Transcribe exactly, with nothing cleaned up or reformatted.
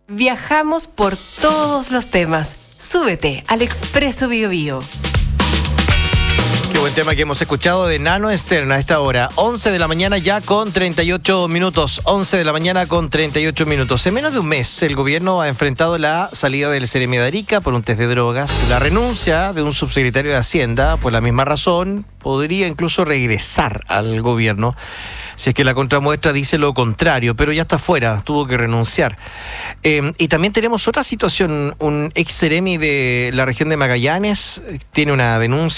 Viajamos por todos los temas. Súbete al Expreso Bio Bio. Qué buen tema que hemos escuchado de Nano Stern a esta hora. once de la mañana ya con treinta y ocho minutos. once de la mañana con treinta y ocho minutos. En menos de un mes, el gobierno ha enfrentado la salida del Seremi de Arica por un test de drogas, la renuncia de un subsecretario de Hacienda por la misma razón, podría incluso regresar al gobierno si es que la contramuestra dice lo contrario, pero ya está fuera, tuvo que renunciar. Eh, y también tenemos otra situación, un ex Seremi de la región de Magallanes tiene una denuncia